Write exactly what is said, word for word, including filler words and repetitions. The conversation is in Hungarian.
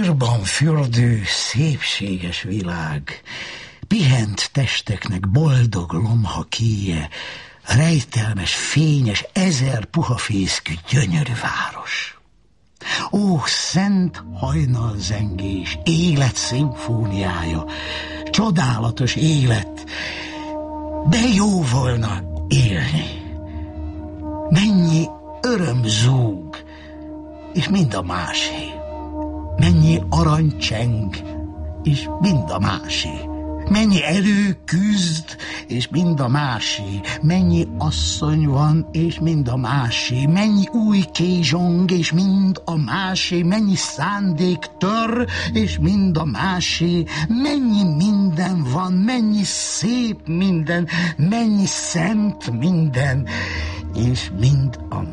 írban fürdő, szépséges világ, pihent testeknek boldog lomha kíje, rejtelmes, fényes, ezer puhafészkű, gyönyörű város. Ó, szent hajnalzengés, élet szimfóniája, csodálatos élet, de jó volna élni. Mennyi öröm zúg, és mind a másé. Mennyi arany cseng, és mind a másé. Mennyi erő küzd, és mind a másé. Mennyi asszony van, és mind a másé. Mennyi új kézsong, és mind a másé. Mennyi szándék tör, és mind a másé. Mennyi minden van, mennyi szép minden, mennyi szent minden, és mind a